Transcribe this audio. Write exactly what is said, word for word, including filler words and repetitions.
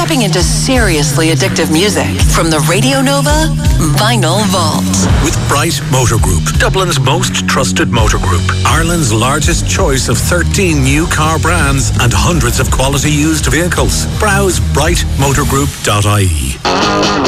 stepping into seriously addictive music from the Radio Nova Vinyl Vault. With Bright Motor Group, Dublin's most trusted motor group. Ireland's largest choice of thirteen new car brands and hundreds of quality used vehicles. Browse bright motor group dot I E.